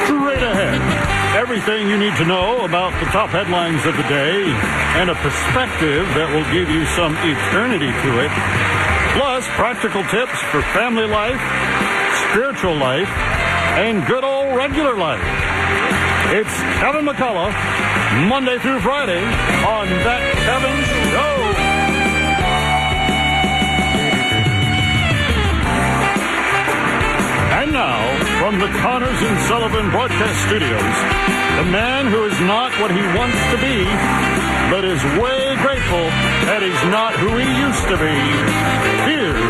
straight ahead. Everything you need to know about the top headlines of the day and a perspective that will give you some eternity to it. Plus, practical tips for family life, spiritual life, and good old regular life. It's Kevin McCullough, Monday through Friday on That Kevin Show. And now, from the Connors and Sullivan Broadcast Studios, the man who is not what he wants to be, but is way grateful that he's not who he used to be. Here's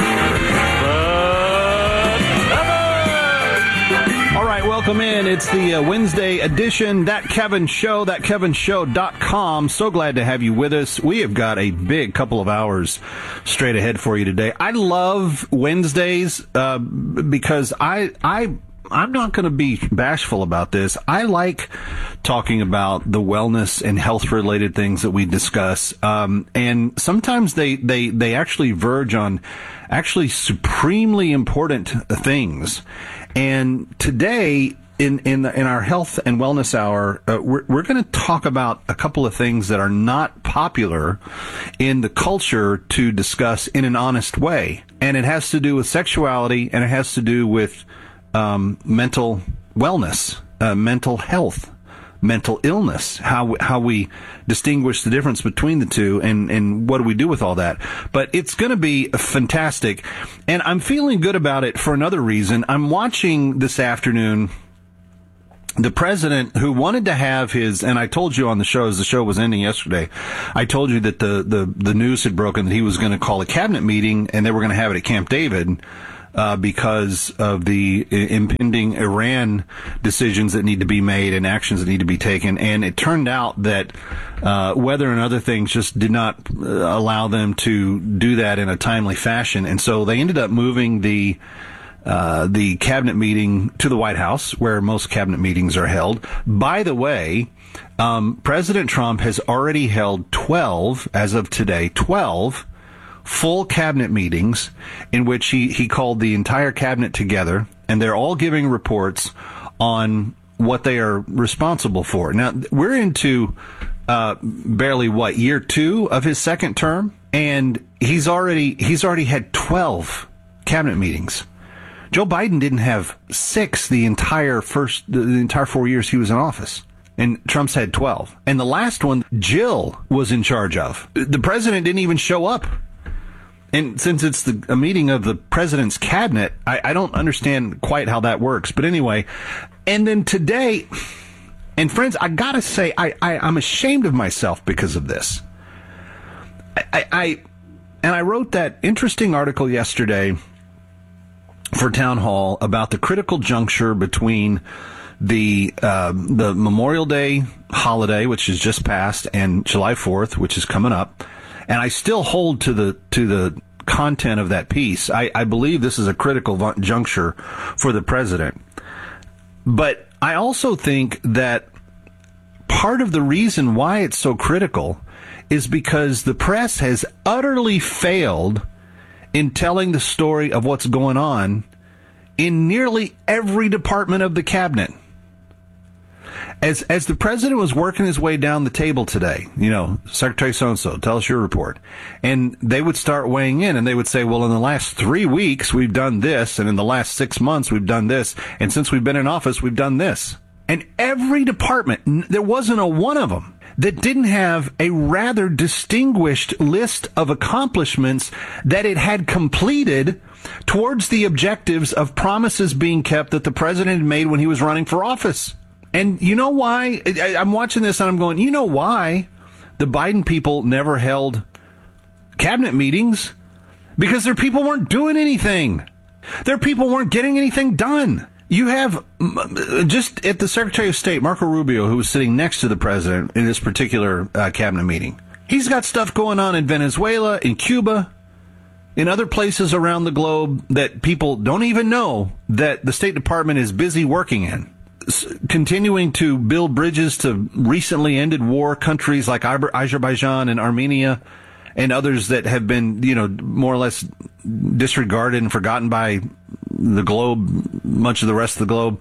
All right, welcome in. It's the Wednesday edition, That Kevin Show, thatkevinshow.com. So glad to have you with us. We have got a big couple of hours straight ahead for you today. I love Wednesdays because I'm not going to be bashful about this. I like talking about the wellness and health-related things that we discuss, and sometimes they actually verge on actually supremely important things. And today, in our health and wellness hour, we're going to talk about a couple of things that are not popular in the culture to discuss in an honest way, and it has to do with sexuality, and it has to do with mental wellness, mental health, mental illness, how we distinguish the difference between the two, and what do we do with all that. But it's going to be fantastic, and I'm feeling good about it for another reason. I'm watching this afternoon the president, who wanted to have his, and I told you on the show, as the show was ending yesterday, I told you that the news had broken that he was going to call a cabinet meeting, and they were going to have it at Camp David, because of the impending Iran decisions that need to be made and actions that need to be taken. And it turned out that weather and other things just did not allow them to do that in a timely fashion. And so they ended up moving the cabinet meeting to the White House, where most cabinet meetings are held. By the way, President Trump has already held 12, as of today, 12 full cabinet meetings in which he called the entire cabinet together, and they're all giving reports on what they are responsible for. Now, we're into barely, year 2 of his second term, and he's already had 12 cabinet meetings. Joe Biden didn't have 6 the entire 4 years he was in office. And Trump's had 12. And the last one, Jill was in charge of. The president didn't even show up. And since it's a meeting of the president's cabinet, I don't understand quite how that works. But anyway, and then today, and friends, I gotta say, I'm ashamed of myself because of this. I wrote that interesting article yesterday for Town Hall about the critical juncture between the Memorial Day holiday, which is just passed, and July 4th, which is coming up. And I still hold to the content of that piece. I believe this is a critical juncture for the president. But I also think that part of the reason why it's so critical is because the press has utterly failed in telling the story of what's going on in nearly every department of the cabinet. As the president was working his way down the table today, Secretary so-and-so, tell us your report. And they would start weighing in, and they would say, well, in the last 3 weeks, we've done this, and in the last 6 months, we've done this, and since we've been in office, we've done this. And every department, there wasn't a one of them that didn't have a rather distinguished list of accomplishments that it had completed towards the objectives of promises being kept that the president had made when he was running for office. And you know why? I'm watching this and I'm going, you know why the Biden people never held cabinet meetings? Because their people weren't doing anything. Their people weren't getting anything done. You have, just at the Secretary of State, Marco Rubio, who was sitting next to the president in this particular cabinet meeting. He's got stuff going on in Venezuela, in Cuba, in other places around the globe that people don't even know that the State Department is busy working in. Continuing to build bridges to recently ended war countries like Azerbaijan and Armenia and others that have been, more or less disregarded and forgotten by the globe, much of the rest of the globe.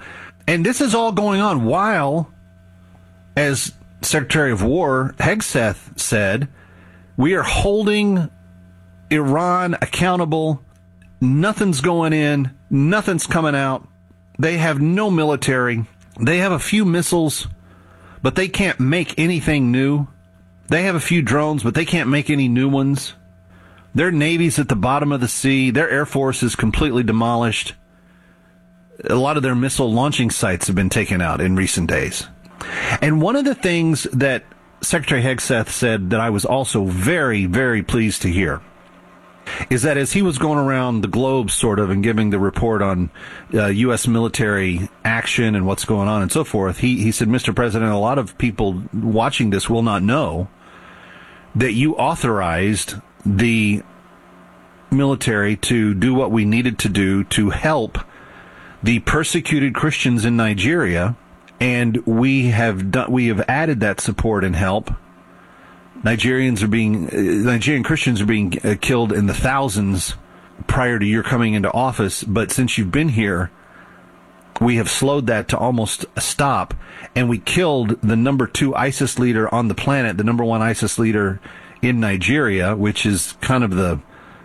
And this is all going on while, as Secretary of War Hegseth said, we are holding Iran accountable. Nothing's going in. Nothing's coming out. They have no military. They have a few missiles, but they can't make anything new. They have a few drones, but they can't make any new ones. Their navy's at the bottom of the sea. Their air force is completely demolished. A lot of their missile launching sites have been taken out in recent days. And one of the things that Secretary Hegseth said that I was also very, very pleased to hear is that as he was going around the globe sort of and giving the report on U.S. military action and what's going on and so forth, he said, Mr. President, a lot of people watching this will not know that you authorized the military to do what we needed to do to help the persecuted Christians in Nigeria, and we have added that support and help. Nigerian Christians are being killed in the thousands prior to your coming into office, but since you've been here, we have slowed that to almost a stop, and we killed the number 2 ISIS leader on the planet, the number 1 ISIS leader in Nigeria, which is kind of the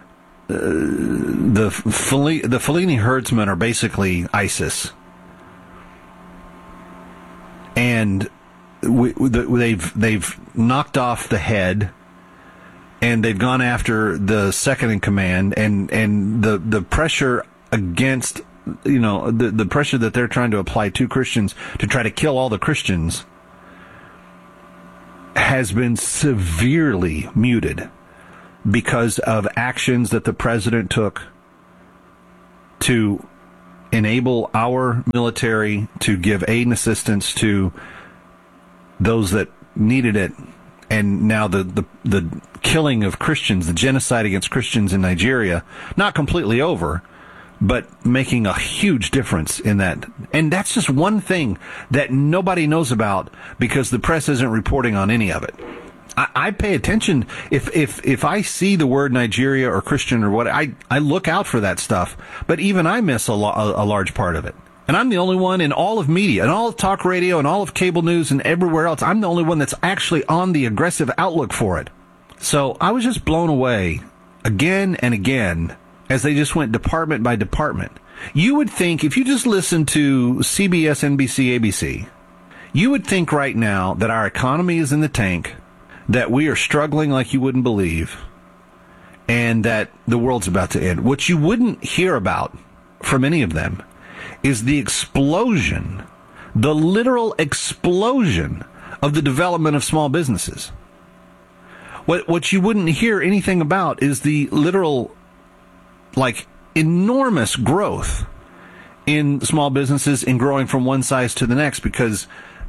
Fulani herdsmen are basically ISIS, and they've knocked off the head, and they've gone after the second in command, and the pressure against, the pressure that they're trying to apply to Christians to try to kill all the Christians has been severely muted because of actions that the president took to enable our military to give aid and assistance to those that needed it, and now the killing of Christians, the genocide against Christians in Nigeria, not completely over, but making a huge difference in that. And that's just one thing that nobody knows about because the press isn't reporting on any of it. I pay attention. If I see the word Nigeria or Christian or what, I look out for that stuff, but even I miss a large part of it. And I'm the only one in all of media, and all of talk radio, and all of cable news, and everywhere else. I'm the only one that's actually on the aggressive outlook for it. So I was just blown away again and again as they just went department by department. You would think, if you just listen to CBS, NBC, ABC, you would think right now that our economy is in the tank, that we are struggling like you wouldn't believe, and that the world's about to end. What you wouldn't hear about from any of them is the explosion, the literal explosion of the development of small businesses. What you wouldn't hear anything about is the literal, enormous growth in small businesses in growing from one size to the next because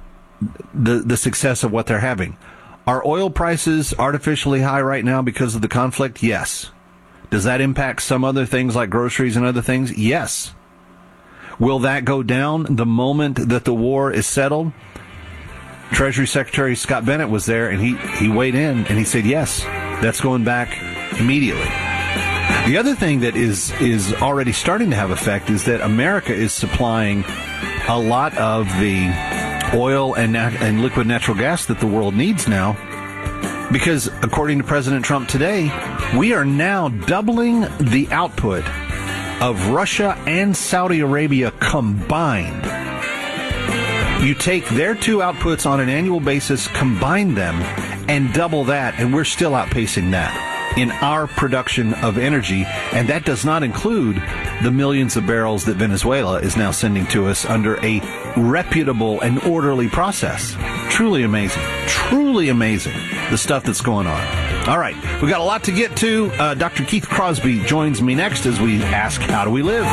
the success of what they're having. Are oil prices artificially high right now because of the conflict? Yes. Does that impact some other things like groceries and other things? Yes. Will that go down the moment that the war is settled? Treasury Secretary Scott Bennett was there, and he weighed in, and he said, yes, that's going back immediately. The other thing that is already starting to have effect is that America is supplying a lot of the oil and liquid natural gas that the world needs now, because according to President Trump today, we are now doubling the output of Russia and Saudi Arabia combined. You take their two outputs on an annual basis, combine them, and double that, and we're still outpacing that in our production of energy, and that does not include the millions of barrels that Venezuela is now sending to us under a reputable and orderly process. Truly amazing. Truly amazing, the stuff that's going on. All right, we got a lot to get to. Dr. Keith Crosby joins me next as we ask, how do we live?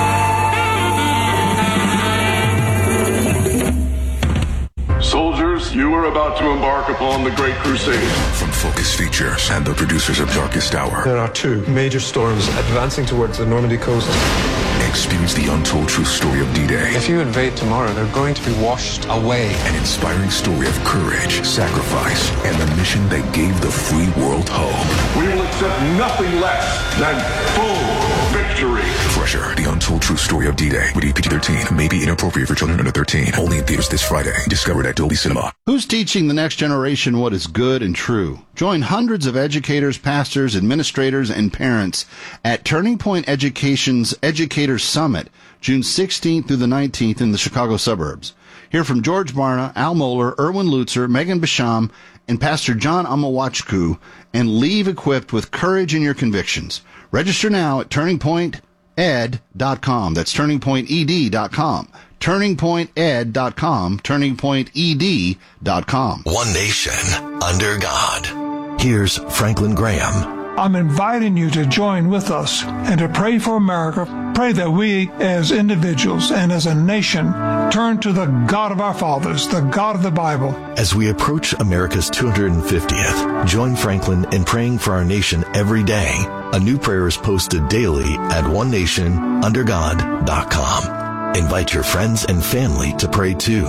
Soldiers, you are about to embark upon the Great Crusade. From Focus Features and the producers of Darkest Hour. There are two major storms advancing towards the Normandy coast. Experience the untold true story of D-Day. If you invade tomorrow, they're going to be washed away. An inspiring story of courage, sacrifice, and the mission that gave the free world hope. We will accept nothing less than full victory. victory. Fresher, the untold true story of D-Day. Rated PG-13. May be inappropriate for children under 13. Only in theaters this Friday. Discovered at Dolby Cinema. Who's teaching the next generation what is good and true? Join hundreds of educators, pastors, administrators, and parents at Turning Point Education's Educators Summit, June 16th through the 19th in the Chicago suburbs. Hear from George Barna, Al Mohler, Erwin Lutzer, Megan Basham, and Pastor John Amawachku, and leave equipped with courage in your convictions. Register now at turningpointed.com. That's turningpointed.com. turningpointed.com. turningpointed.com. One nation under God. Here's Franklin Graham. I'm inviting you to join with us and to pray for America. Pray that we as individuals and as a nation turn to the God of our fathers, the God of the Bible. As we approach America's 250th, join Franklin in praying for our nation every day. A new prayer is posted daily at onenationundergod.com. Invite your friends and family to pray too.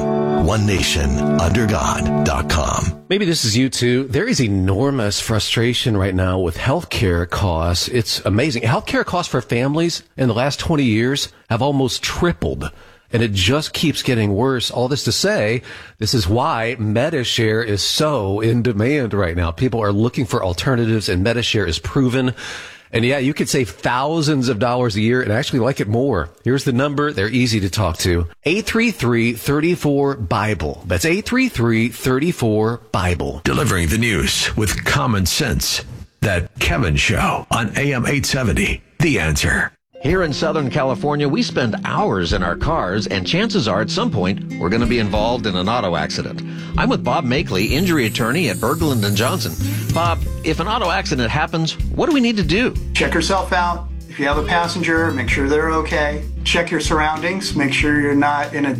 OneNationUnderGod.com. Maybe this is you too. There is enormous frustration right now with healthcare costs. It's amazing. Healthcare costs for families in the last 20 years have almost tripled. And it just keeps getting worse. All this to say, this is why Medi-Share is so in demand right now. People are looking for alternatives, and Medi-Share is proven. And yeah, you could save thousands of dollars a year and actually like it more. Here's the number. They're easy to talk to. 833-34-BIBLE. That's 833-34-BIBLE. Delivering the news with common sense. That Kevin Show on AM 870. The Answer. Here in Southern California, we spend hours in our cars, and chances are at some point we're going to be involved in an auto accident. I'm with Bob Makeley, injury attorney at Berglund & Johnson. Bob, if an auto accident happens, what do we need to do? Check yourself out. If you have a passenger, make sure they're okay. Check your surroundings. Make sure you're not in a